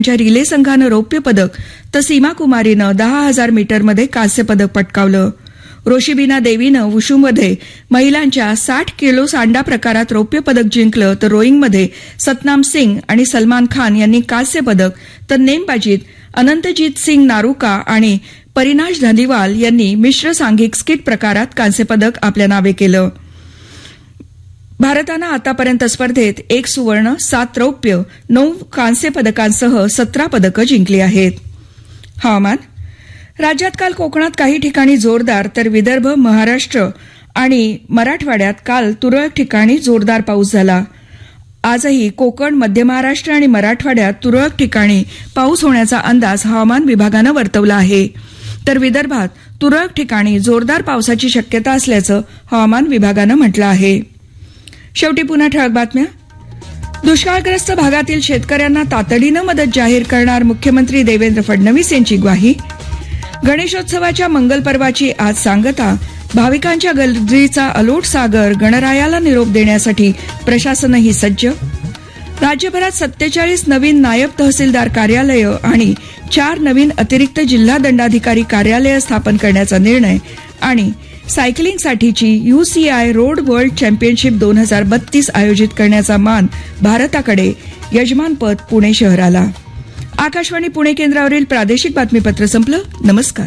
च्या रिले संघानं रौप्य पदक तर सीमा कुमारीनं 10,000 मीटरमध्ये कांस्य पदक पटकावलं. रोशिबिना देवीनं वुशूमध्ये महिलांच्या 60 किलो सांडा प्रकारात रौप्य पदक जिंकलं तर रोईंगमध्ये सतनाम सिंग आणि सलमान खान यांनी कांस्य पदक तर नेमबाजीत अनंतजीत सिंग नारुका आणि परिनाश धंदीवाल यांनी मिश्र सांघिक स्किट प्रकारात कांस्य पदक आपल्या नावे केलं. भारतानं आतापर्यंत स्पर्धेत 1 सुवर्ण, 7 रौप्य, 9 कांस्य पदकांसह 17 पदकं जिंकली आहेत. हवामान. राज्यात काल कोकणात काही ठिकाणी जोरदार तर विदर्भ, महाराष्ट्र आणि मराठवाड्यात काल तुरळक ठिकाणी जोरदार पाऊस झाला. आजही कोकण, मध्य महाराष्ट्र आणि मराठवाड्यात तुरळक ठिकाणी पाऊस होण्याचा अंदाज हवामान विभागानं वर्तवला आहे. तर विदर्भात तुरळक ठिकाणी जोरदार पावसाची शक्यता असल्याचं हवामान विभागानं म्हटलं आहे. शेवटी पुन्हा ठळक बातम्या. दुष्काळग्रस्त भागातील शेतकऱ्यांना तातडीनं मदत जाहीर करणार मुख्यमंत्री देवेंद्र फडणवीस यांची ग्वाही. गणेशोत्सवाच्या मंगलपर्वाची आज सांगता. भाविकांच्या गर्दीचा अलोट सागर. गणरायाला निरोप देण्यासाठी प्रशासनही सज्ज. राज्यभरात 47 नवीन नायब तहसीलदार कार्यालयं आणि 4 नवीन अतिरिक्त जिल्हा दंडाधिकारी कार्यालयं स्थापन करण्याचा निर्णय. आणि सायकलिंगसाठीची UCI रोड वर्ल्ड चॅम्पियनशिप 2032 आयोजित करण्याचा मान भारताकडे. यजमानपद पुणे शहराला. आकाशवाणी पुणे केंद्रावरील प्रादेशिक बातमीपत्र संपलं. नमस्कार.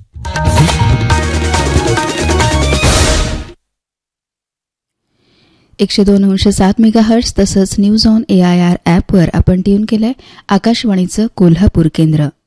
102.7 मेगाहर्ट्ज तसंच न्यूज ऑन AIR ॲपवर आपण ट्यून केलंय आकाशवाणीचं कोल्हापूर केंद्र.